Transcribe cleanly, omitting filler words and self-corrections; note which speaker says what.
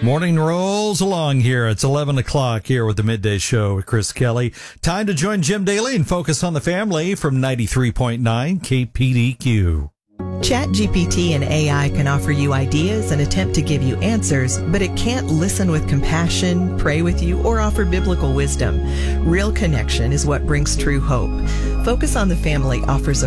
Speaker 1: Morning rolls along here. It's 11 o'clock here with the Midday Show with Chris Kelly. Time to join Jim Daly and focus on the family from 93.9 KPDQ.
Speaker 2: ChatGPT and AI can offer you ideas and attempt to give you answers, but it can't listen with compassion, pray with you, or offer biblical wisdom. Real connection is what brings true hope. Focus on the Family offers a